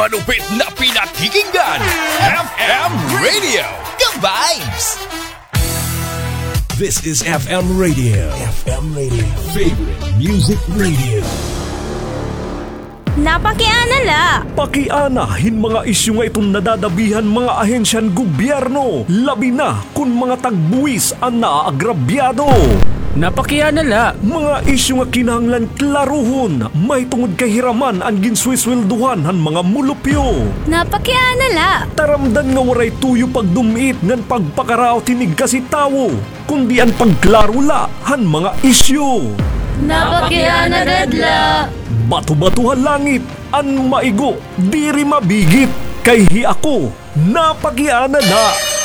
Malupit na pinakikinggan, FM Radio, ka-vibes! This is FM Radio. FM Radio. Favorite Music Radio. Napakianala! Pakianahin mga isyu nga itong nadadabihan mga ahensyan gobyerno, labi na kung mga tagbuwis ang naaagrabyado. Napakianala! Mga isyu nga kinahanglan klaruhon, may tungod kahiraman ang ginswiswilduhan han mga mulupyo. Napakianala! Taramdan nga waray tuyo pagdumit ngan pagpakarao tinig kasi tawo, kundi ang pagklarula han mga isyu. Napakianadadla! Bato-batuhan langit, an maigo, diri mabigit, kay hi ako, napakiana na.